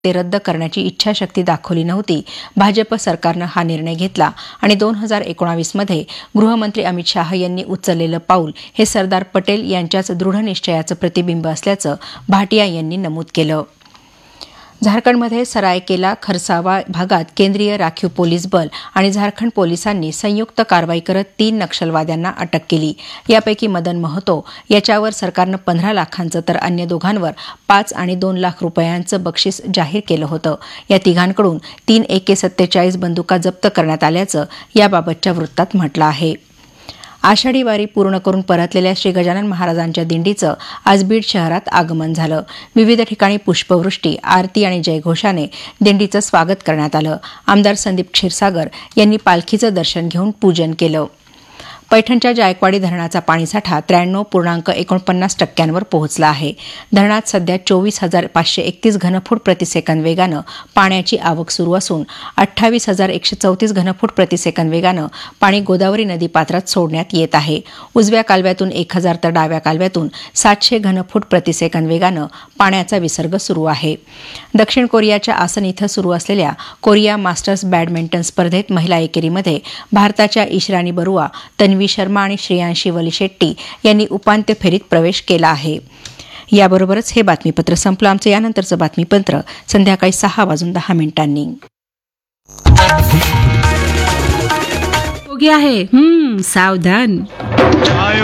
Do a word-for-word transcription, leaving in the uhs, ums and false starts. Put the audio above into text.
ते रद्द करण्याची इच्छाशक्ती दाखवली नव्हती, भाजप सरकारनं हा निर्णय घेतला आणि दोन हजार एकोणावीसमध्ये गृहमंत्री अमित शाह यांनी उचललेलं पाऊल हे सरदार पटेल यांच्याच दृढ निश्चयाचं प्रतिबिंब असल्याचं भाटिया यांनी नमूद केलं. झारखंडमध्ये सरायकेला खरसावा भागात केंद्रीय राखीव पोलीस बल आणि झारखंड पोलिसांनी संयुक्त कारवाई करत तीन नक्षलवाद्यांना अटक केली. यापैकी मदन महतो याच्यावर सरकारनं पंधरा लाखांचं तर अन्य दोघांवर पाच आणि दोन लाख रुपयांचं बक्षीस जाहीर केलं होतं. या तिघांकडून तीन एके सत्तेचाळीस बंदुका जप्त करण्यात आल्याचं याबाबतच्या वृत्तात म्हटलं आहे. आषाढी वारी पूर्ण करून परतलेल्या श्री गजानन महाराजांच्या दिंडीचं आज बीड शहरात आगमन झालं. विविध ठिकाणी पुष्पवृष्टी, आरती आणि जयघोषाने दिंडीचं स्वागत करण्यात आलं. आमदार संदीप क्षीरसागर यांनी पालखीचं दर्शन घेऊन पूजन केलं. पैठणच्या जायकवाडी धरणाचा पाणीसाठा त्र्याण्णव पूर्णांक एकोणपन्नास टक्क्यांवर पोहोचला आहे. धरणात सध्या चोवीस हजार पाचशे एकतीस घनफूट प्रतिसेकंद वेगानं पाण्याची आवक सुरू असून अठ्ठावीस हजार एकशे चौतीस घनफूट प्रतिसेकंद वेगानं पाणी गोदावरी नदीपात्रात सोडण्यात येत आहे. उजव्या कालव्यातून एक हजार तर डाव्या कालव्यातून सातशे घनफूट प्रतिसेकंद वेगानं पाण्याचा विसर्ग सुरू आहे. दक्षिण कोरियाच्या आसन इथं सुरू असलेल्या कोरिया मास्टर्स बॅडमिंटन स्पर्धेत महिला एकेरीमध्ये भारताच्या ईशराणी बरुआ, तन्वी शर्मा आणि श्रेयांशी वली शेट्टी यांनी उपांत्य फेरीत प्रवेश केला आहे. याबरोबरच हे बातमीपत्र संपलं. आमचं यानंतरचं बातमीपत्र संध्याकाळी सहा वाजून दहा मिनिटांनी. हो गया है हम्म सावधान.